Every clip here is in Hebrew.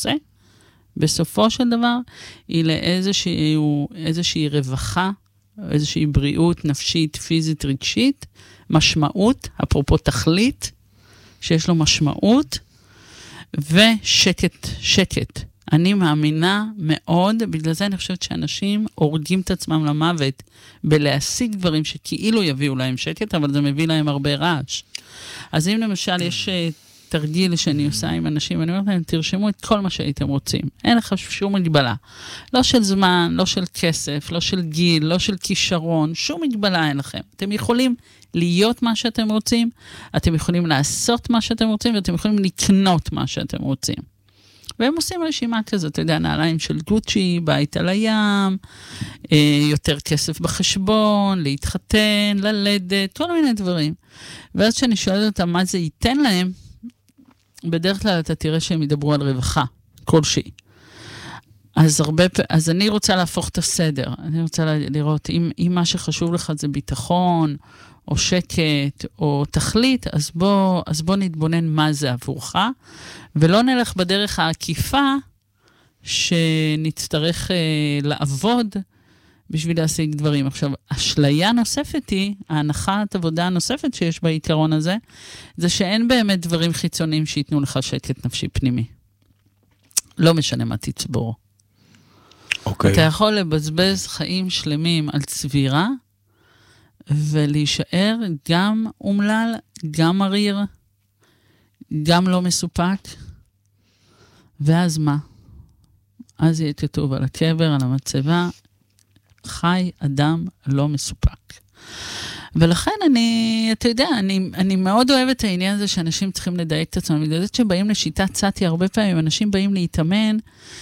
עושה, בסופו של דבר, היא לאיזושהי רווחה, איזושהי בריאות נפשית, פיזית, רגשית, משמעות, אפרופו תכלית, שיש לו משמעות, ושקט, שקט. אני מאמינה מאוד, בגלל זה אני חושבת שאנשים הורגים את עצמם למוות, בלהשיג דברים שכאילו יביאו להם שקט, אבל זה מביא להם הרבה רעש. אז אם למשל יש תרגיל שאני עושה עם אנשים, אני אומרת להם, תרשמו את כל מה שהייתם רוצים. אין לך שום מגבלה. לא של זמן, לא של כסף, לא של גיל, לא של כישרון, שום מגבלה אין לכם. אתם יכולים להיות מה שאתם רוצים, אתם יכולים לעשות מה שאתם רוצים, ואתם יכולים לקנות מה שאתם רוצים. והם עושים רשימה כזאת, אתה יודע, נעליים של גוצ'י, בית על הים, יותר כסף בחשבון, להתחתן, ללדת, כל מיני דברים. ואז כשאני שואלת אותם מה זה ייתן להם, בדרך כלל אתה תראה שהם ידברו על רווחה, כלשהי. אז אני רוצה להפוך את הסדר, אני רוצה לראות, אם מה שחשוב לך זה ביטחון, או שקט, או תכלית, אז בוא נתבונן מה זה עבורך, ולא נלך בדרך העקיפה, שנצטרך לעבוד, בשביל להשיג דברים. עכשיו, אשליה נוספת היא, ההנחת עבודה הנוספת שיש בעיקרון הזה, זה שאין באמת דברים חיצוניים שיתנו לך שקט נפשי פנימי. לא משנה מה תצבור. אוקיי. אתה יכול לבזבז חיים שלמים על צבירה, ולהישאר גם אומלל, גם מריר, גם לא מסופק, ואז מה? אז יהיה כתוב על הקבר, על המצבה, חי אדם לא מסופק. ולכן אתה יודע, אני מאוד אוהבת את העניין הזה שאנשים צריכים לדייק את עצמם. בגלל זה שבאים לשיטת סאטיה, הרבה פעמים אנשים באים להתאמן,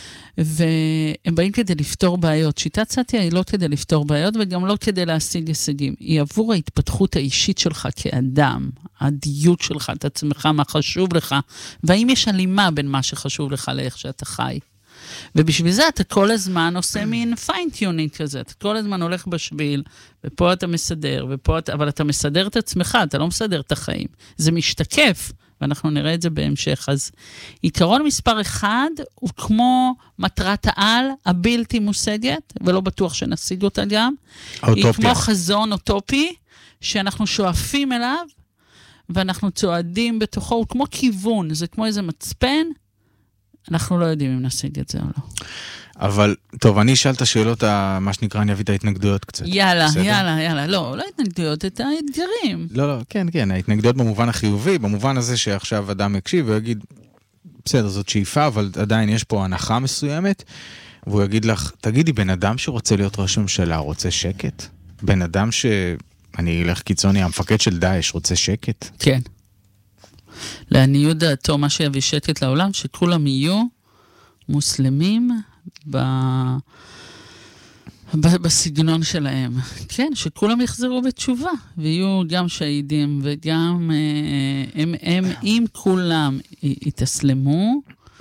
והם באים כדי לפתור בעיות. שיטת סאטיה היא לא כדי לפתור בעיות, וגם לא כדי להשיג הישגים. היא עבור ההתפתחות האישית שלך כאדם, הדיות שלך, את עצמך, מה חשוב לך, והאם יש הלימה בין מה שחשוב לך לאיך שאתה חי. ובשביל זה אתה כל הזמן עושה מין פיינטיונינג כזה, אתה כל הזמן הולך בשביל, ופה אתה מסדר, אבל אתה מסדר את עצמך, אתה לא מסדר את החיים. זה משתקף, ואנחנו נראה את זה בהמשך. אז עיקרון מספר 1 הוא כמו מטרת העל, הבלתי מושגת, ולא בטוח שנשיג אותה גם. האוטופיה. היא כמו חזון אוטופי, שאנחנו שואפים אליו, ואנחנו צועדים בתוכו, הוא כמו כיוון, זה כמו איזה מצפן, אנחנו לא יודעים אם נשיג את זה או לא. אבל, טוב, אני אשאל את השאלות, מה שנקרא, אני אביא את ההתנגדויות קצת. יאללה. לא התנגדויות, את האתגרים. לא, כן, ההתנגדויות במובן החיובי, במובן הזה שעכשיו אדם יקשיב ויגיד, בסדר, זאת שאיפה, אבל עדיין יש פה הנחה מסוימת, והוא יגיד לך, תגידי, בן אדם שרוצה להיות ראש ממשלה, רוצה שקט? בן אדם אני אלך קיצוני, המפקד של דאעש רוצה שקט? כן. לעניות דעתו, מה שיביא שקט לעולם, שכולם יהיו מוסלמים בסגנון שלהם. כן, שכולם יחזרו בתשובה, ויהיו גם שהידים, וגם אם כולם יתסלמו,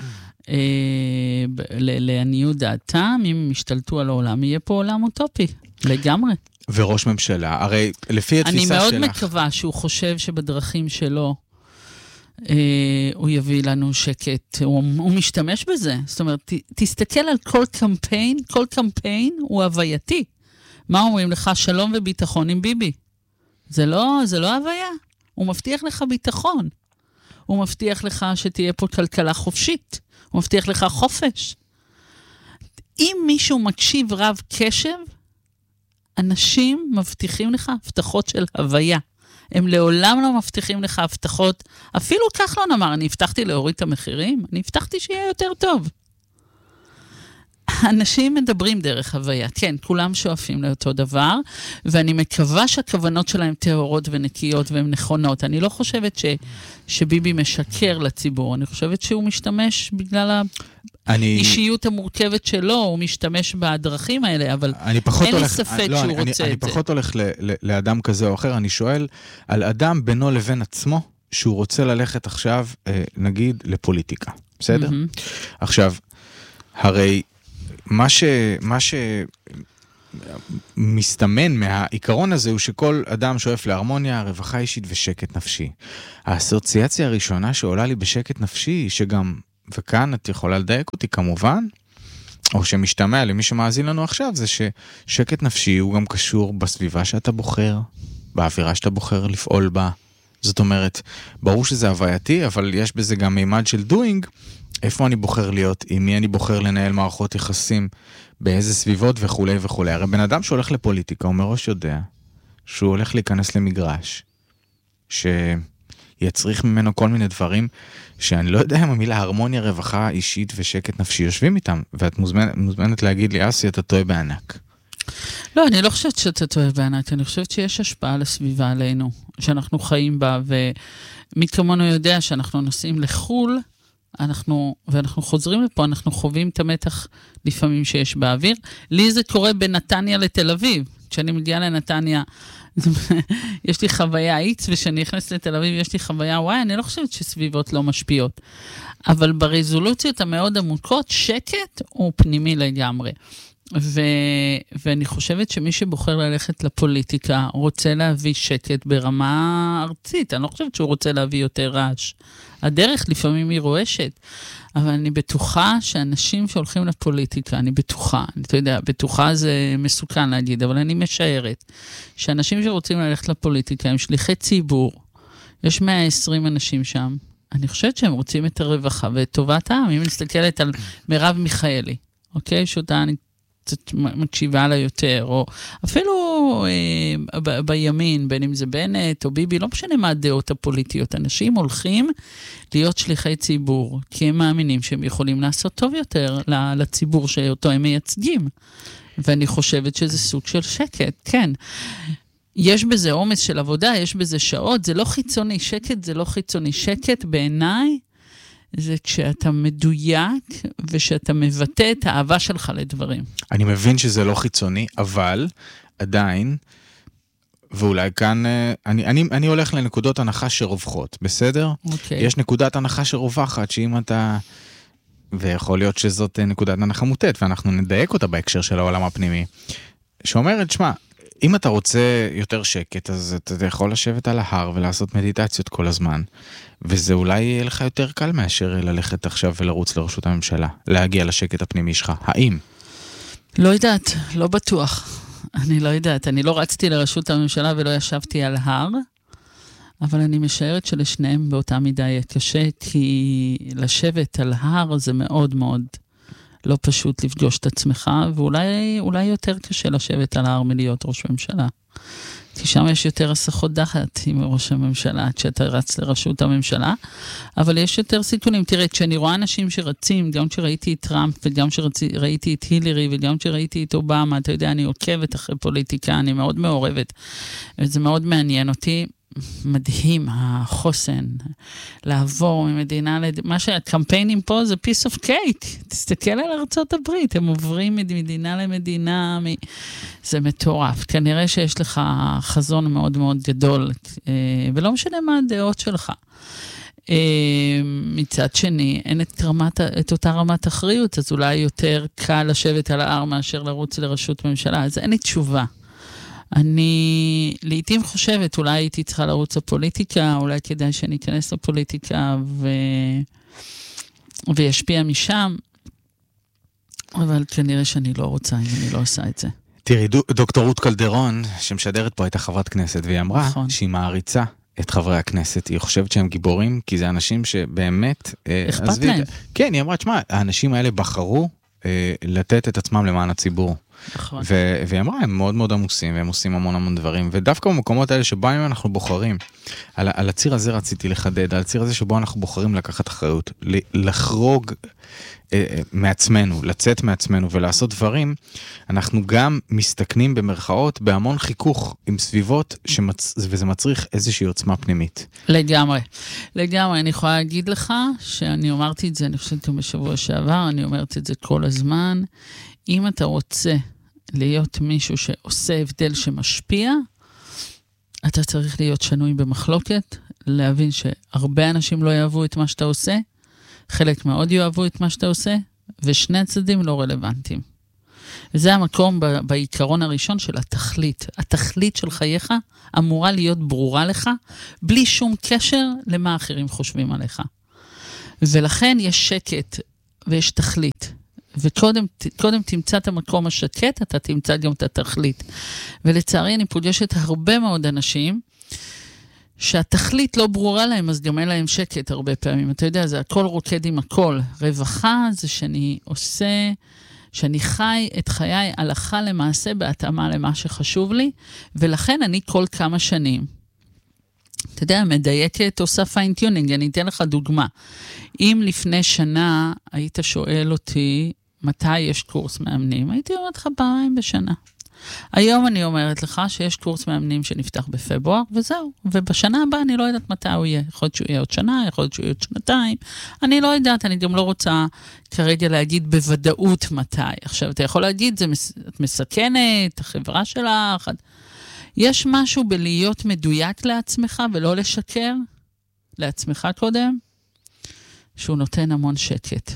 לעניות דעתם, אם הם ישתלטו על העולם, יהיה פה עולם אוטופי, לגמרי. וראש ממשלה, הרי לפי התפיסה שלך... אני מאוד מקווה שהוא חושב שבדרכים שלו, הוא יביא לנו שקט, הוא משתמש בזה. זאת אומרת, תסתכל על כל קמפיין הוא הווייתי. מה אומרים לך? שלום וביטחון עם ביבי. זה לא הוויה. הוא מבטיח לך ביטחון. הוא מבטיח לך שתהיה פה כלכלה חופשית. הוא מבטיח לך חופש. אם מישהו מקשיב רב קשב, אנשים מבטיחים לך הבטחות של הוויה. הם לעולם לא מבטיחים לך הבטחות, אפילו כחלון אמר, אני הבטחתי להוריד את המחירים, אני הבטחתי שיהיה יותר טוב. אנשים מדברים דרך הוויה, כן, כולם שואפים לאותו דבר, ואני מקווה שהכוונות שלהם טהורות ונקיות והן נכונות. אני לא חושבת שביבי משקר לציבור, אני חושבת שהוא משתמש בגלל האישיות המורכבת שלו, הוא משתמש בדרכים האלה, אבל אין לי ספק שהוא רוצה את זה. אני פחות הולך לאדם כזה או אחר, אני שואל על אדם בינו לבין עצמו, שהוא רוצה ללכת עכשיו, נגיד, לפוליטיקה, בסדר? עכשיו, הרי מה שמסתמן מהעיקרון הזה הוא שכל אדם שואף להרמוניה, רווחה אישית ושקט נפשי. האסוציאציה הראשונה שעולה לי בשקט נפשי היא שגם וכאן את יכולה לדייק אותי כמובן, או שמשתמע למי שמאזין לנו עכשיו, זה ששקט נפשי הוא גם קשור בסביבה שאתה בוחר, באווירה שאתה בוחר לפעול בה. זאת אומרת, ברור שזה הווייתי, אבל יש בזה גם מימד של doing, איפה אני בוחר להיות, עם מי אני בוחר לנהל מערכות יחסים, באיזה סביבות וכו' וכו'. הרי בן אדם שהולך לפוליטיקה, הוא מראש יודע שהוא הולך להיכנס למגרש, שיצריך ממנו כל מיני דברים, שאני לא יודע אם המילה הרמוניה, רווחה אישית ושקט נפשי יושבים איתם, ואת מוזמנת להגיד לי, אסי, אתה טועה בענק. לא, אני לא חושבת שאתה טועה בענק, אני חושבת שיש השפעה לסביבה עלינו, שאנחנו חיים בה, ומי כמונו יודע שאנחנו נוסעים לחול, ואנחנו חוזרים לפה, אנחנו חווים את המתח לפעמים שיש באוויר. לי זה קורה בנתניה לתל אביב. כשאני מגיעה לנתניה, יש לי חוויה X, וכשאני נכנסת לתל אביב יש לי חוויה Y, אני לא חושבת שסביבות לא משפיעות. אבל ברזולוציות המאוד עמוקות, שקט הוא פנימי לגמרי. ואני חושבת שמי שבוחר ללכת לפוליטיקה, רוצה להביא שקט ברמה ארצית. אני לא חושבת שהוא רוצה להביא יותר רעש. הדרך לפעמים היא רועשת, אבל אני בטוחה שאנשים שהולכים לפוליטיקה, אני בטוחה, אתה יודע, בטוחה זה מסוכן להגיד, אבל אני משערת, שאנשים שרוצים ללכת לפוליטיקה הם שליחי ציבור, יש 120 אנשים שם, אני חושבת שהם רוצים את הרווחה ואת טובת העם, אם נסתכלת על מרב מיכאלי, אוקיי? שאותה אני מקשיבה לה יותר, או אפילו בימין, בין אם זה בנט או ביבי, לא משנה מה הדעות הפוליטיות. אנשים הולכים להיות שליחי ציבור, כי הם מאמינים שהם יכולים לעשות טוב יותר לציבור שאותו הם מייצגים. ואני חושבת שזה סוג של שקט, כן. יש בזה עומס של עבודה, יש בזה שעות, זה לא חיצוני, שקט זה לא חיצוני. שקט בעיניי, זה כשאתה מדויק ושאתה מבטא את האהבה שלך לדברים. אני מבין שזה לא חיצוני, אבל עדיין, ואולי כאן, אני הולך לנקודות הנחה שרווחות, בסדר? אוקיי. יש נקודת הנחה שרווחת, שאם אתה, ויכול להיות שזאת נקודת הנחה מוטט, ואנחנו נדייק אותה בהקשר של העולם הפנימי, שאומרת, שמה, אם אתה רוצה יותר שקט, אז אתה יכול לשבת על ההר ולעשות מדיטציות כל הזמן. וזה אולי יהיה לך יותר קל מאשר ללכת עכשיו ולרוץ לרשות הממשלה, להגיע לשקט הפנימי שלך. האם? לא יודעת, לא בטוח. אני לא יודעת. אני לא רצתי לרשות הממשלה ולא ישבתי על הר, אבל אני משערת שלשניהם באותה מידה יהיה קשה, כי לשבת על הר זה מאוד מאוד לא פשוט לפגוש את עצמך, ואולי יותר קשה לשבת על ההר מלהיות ראש ממשלה. כי שם יש יותר הסחות דחת עם ראש הממשלה, כשאתה רץ לרשות הממשלה, אבל יש יותר סיכונים. תראה, כשאני רואה אנשים שרצים, גם כשראיתי את טראמפ, וגם כשראיתי את הילרי, וגם כשראיתי את אובמה, אתה יודע, אני עוקבת אחרי פוליטיקה, אני מאוד מעורבת, וזה מאוד מעניין אותי. מדהים, החוסן, לעבור ממדינה, מה שהקמפיינים פה זה piece of cake, תסתכל על ארצות הברית, הם עוברים ממדינה למדינה, זה מטורף, כנראה שיש לך חזון מאוד מאוד גדול, ולא משנה מה הדעות שלך. מצד שני, אין את אותה רמת אחריות, אז אולי יותר קל לשבת על ההר מאשר לרוץ לרשות ממשלה, אז אין לי תשובה. אני לעתים חושבת, אולי הייתי צריכה לרוץ לפוליטיקה, אולי כדאי שאני אכנס לפוליטיקה וישפיע משם, אבל כנראה שאני לא רוצה אם אני לא עושה את זה. תראי, דוקטור רות קלדרון, שמשדרת פה, הייתה חברת כנסת, והיא אמרה שהיא מעריצה את חברי הכנסת. היא חושבת שהם גיבורים, כי זה אנשים שבאמת... אכפת להם. כן, היא אמרה, תשמע, האנשים האלה בחרו לתת את עצמם למען הציבור. נכון. והיא אמרה, הם מאוד מאוד עמוסים, והם עושים המון המון דברים, ודווקא במקומות האלה שבהם אנחנו בוחרים, על הציר הזה רציתי לחדד, על הציר הזה שבו אנחנו בוחרים לקחת אחריות, לחרוג מעצמנו, לצאת מעצמנו ולעשות דברים, אנחנו גם מסתכנים במרכאות בהמון חיכוך עם סביבות, וזה מצריך איזושהי עוצמה פנימית. לגמרי. לגמרי, אני יכולה להגיד לך, שאני אמרתי את זה, אני חושבת בשבוע שעבר, אני אומרת את זה כל הזמן, אם אתה רוצה להיות מישהו שעושה הבדל שמשפיע, אתה צריך להיות שנוי במחלוקת, להבין שהרבה אנשים לא יאהבו את מה שאתה עושה, חלק מאוד יאהבו את מה שאתה עושה, ושני הצדדים לא רלוונטיים. וזה המקום בעיקרון הראשון של התכלית. התכלית של חייך אמורה להיות ברורה לך, בלי שום קשר למה אחרים חושבים עליך. ולכן יש שקט ויש תכלית. וקודם תמצא את המקום השקט, אתה תמצא גם את התכלית. ולצערי אני פוגשת הרבה מאוד אנשים, שהתכלית לא ברורה להם, אז גם אין להם שקט הרבה פעמים. אתה יודע, זה הכל רוקד עם הכל. רווחה זה שאני חי את חיי הלכה למעשה בהתאמה למה שחשוב לי, ולכן אני כל כמה שנים, אתה יודע, מדייקת עושה פיינטיונינג, אני אתן לך דוגמה. אם לפני שנה היית שואל אותי, מתי יש קורס מאמנים? הייתי אומרת לך פעמיים בשנה. היום אני אומרת לך שיש קורס מאמנים שנפתח בפברואר, וזהו. ובשנה הבאה אני לא יודעת מתי הוא יהיה. יכול להיות שהוא יהיה עוד שנה, יכול להיות שהוא יהיה עוד שנתיים. אני לא יודעת, אני גם לא רוצה כרגע להגיד בוודאות מתי. עכשיו, אתה יכול להגיד, את מסכנת, החברה שלך. יש משהו בלהיות מדויק לעצמך ולא לשקר לעצמך קודם, שהוא נותן המון שקט.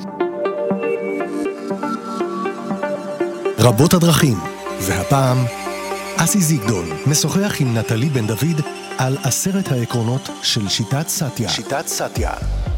רבות הדרכים, והפעם אסי זיגדון משוחח עם נטלי בן דוד על 10 העקרונות של שיטת סאטיה. שיטת סאטיה.